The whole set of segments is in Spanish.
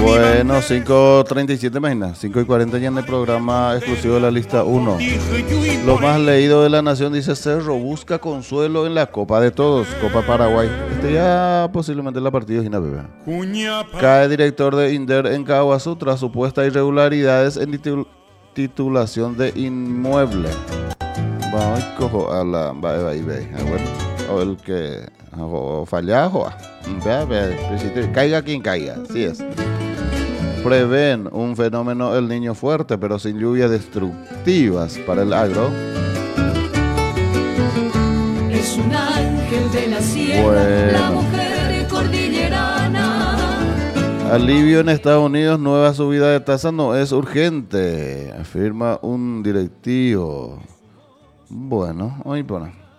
Bueno, 5:37, imagina, 5:40 ya en el programa exclusivo de la lista 1. Lo más leído de la nación dice: Cerro busca consuelo en la Copa de Todos, Copa Paraguay. Este ya posiblemente la partida es bebé. Cae director de Inder en Caguazú tras supuestas irregularidades en titulación de inmueble. Vamos, cojo a la. Bueno, o el que. O fallajo. Caiga quien caiga, así es. Prevén un fenómeno El Niño fuerte, pero sin lluvias destructivas para el agro. Es un ángel de la sierra, la mujer cordillerana. Alivio en Estados Unidos, nueva subida de tasa no es urgente, afirma un directivo. Bueno, hoy pone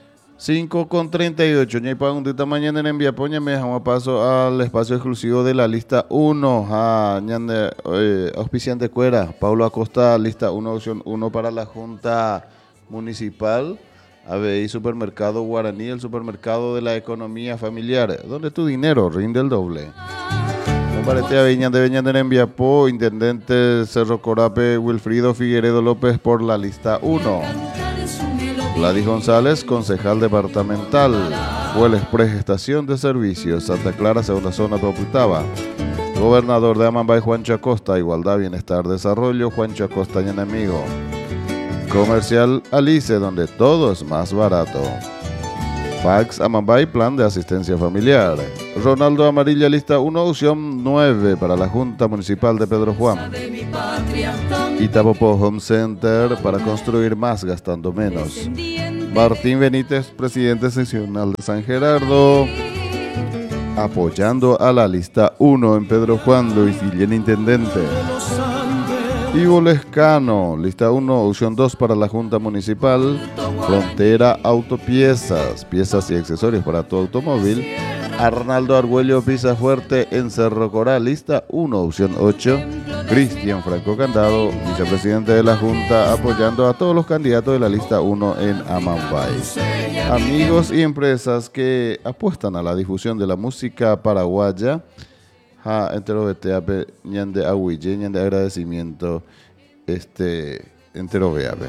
5:38. Ya para un día mañana en Enviapoña me dejamos paso al espacio exclusivo de la lista 1. Auspiciante Cuera, Paulo Acosta, lista 1, opción 1 para la Junta Municipal. ABI Supermercado Guaraní, el supermercado de la economía familiar, donde tu dinero rinde el doble. Comparete a Viña de en Enviapó, Intendente Cerro Corape, Wilfrido Figueredo López por la lista 1. Gladys González, concejal departamental. Hueles Prestación de Servicios, Santa Clara, segunda zona, Toputaba. Gobernador de Amambay, Juancho Acosta, Igualdad, Bienestar, Desarrollo, Juancho Acosta y enemigo. Comercial Alice, donde todo es más barato. Fax Amambay, Plan de Asistencia Familiar. Ronaldo Amarilla, lista 1, opción 9 para la Junta Municipal de Pedro Juan. Itapopo Home Center, para construir más gastando menos. Martín Benítez, presidente seccional de San Gerardo, apoyando a la lista 1 en Pedro Juan. Luis Guillén, intendente. Ivo Lescano, lista 1, opción 2 para la Junta Municipal. Frontera Autopiezas, piezas y accesorios para tu automóvil. Arnaldo Argüello Pisafuerte en Cerro Coral, lista 1, opción 8. Cristian Franco Candado, vicepresidente de la Junta, apoyando a todos los candidatos de la lista 1 en Amambay. Amigos y empresas que apuestan a la difusión de la música paraguaya, entero beteape, ñande ahuille, ñande agradecimiento, entero beape.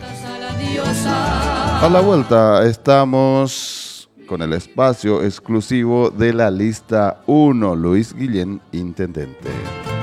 A la vuelta estamos con el espacio exclusivo de la lista 1, Luis Guillén, intendente.